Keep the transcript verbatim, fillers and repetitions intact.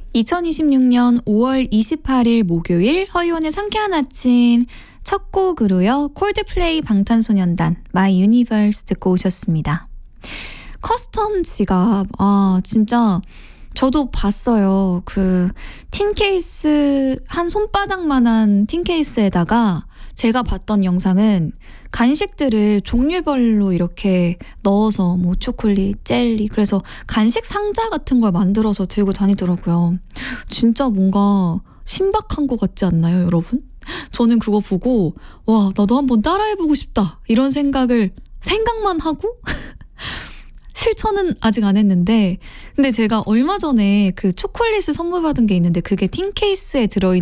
이천이십육 년 오월 이십팔일 목요일 허이원의 상쾌한 아침 첫 곡으로요. 콜드플레이 방탄소년단 My Universe 듣고 오셨습니다. 커스텀 지갑 아 진짜 저도 봤어요. 그 틴케이스 한 손바닥만한 틴케이스에다가 제가 봤던 영상은 간식들을 종류별로 이렇게 넣어서 뭐 초콜릿, 젤리 그래서 간식 상자 같은 걸 만들어서 들고 다니더라고요. 진짜 뭔가 신박한 것 같지 않나요, 여러분? 저는 그거 보고 와, 나도 한번 따라해보고 싶다 이런 생각을 생각만 하고 실천은 아직 안 했는데 근데 제가 얼마 전에 그 초콜릿을 선물 받은 게 있는데 그게 틴케이스에 들어있는